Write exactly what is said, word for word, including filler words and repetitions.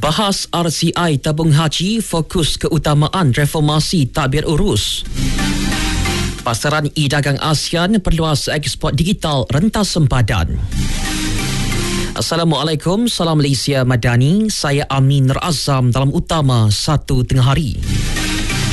Bahas R C I tabung haji, fokus keutamaan reformasi takbir urus. Pasaran e-dagang ASEAN perluas ekspor digital rentas sempadan. Assalamualaikum, salam Malaysia Madani. Saya Amin Nur Azam dalam utama satu tengah hari.